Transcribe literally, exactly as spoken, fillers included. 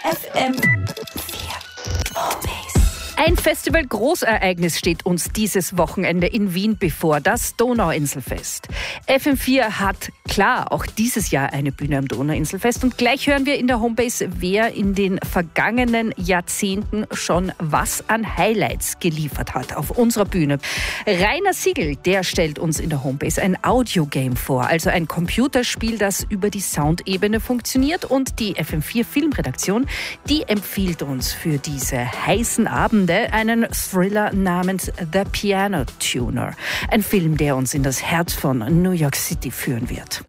F M vier Homebase. Ein Festival-Großereignis steht uns dieses Wochenende in Wien bevor, das Donauinselfest. F M vier hat klar auch dieses Jahr eine Bühne am Donauinselfest und gleich hören wir in der Homebase, wer in den vergangenen Jahrzehnten schon was an Highlights geliefert hat auf unserer Bühne. Rainer Siegel, der stellt uns in der Homebase ein Audiogame vor, also ein Computerspiel, das über die Soundebene funktioniert, und die F M vier Filmredaktion, die empfiehlt uns für diese heißen Abende einen Thriller namens The Piano Tuner. Ein Film, der uns in das Herz von New York City führen wird.